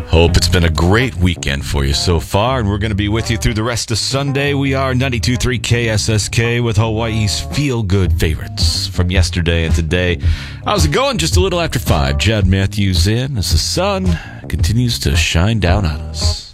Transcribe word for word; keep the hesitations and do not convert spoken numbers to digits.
Hope it's been a great weekend for you so far, and we're going to be with you through the rest of Sunday. We are ninety-two point three K S S K with Hawaii's feel-good favorites from yesterday and today. How's it going? Just a little after five. Jad Matthews in as the sun continues to shine down on us.